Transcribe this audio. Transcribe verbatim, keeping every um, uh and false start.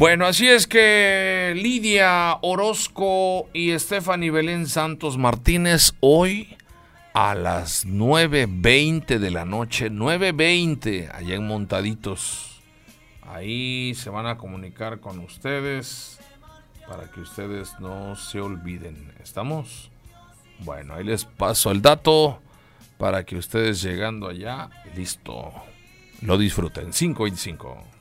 Bueno, así es que Lidia Orozco y Stephanie Belén Santos Martínez hoy a las nueve veinte de la noche, nueve veinte, allá en Montaditos. Ahí se van a comunicar con ustedes para que ustedes no se olviden. ¿Estamos? Bueno, ahí les paso el dato para que ustedes llegando allá, listo, lo disfruten. cinco veinticinco.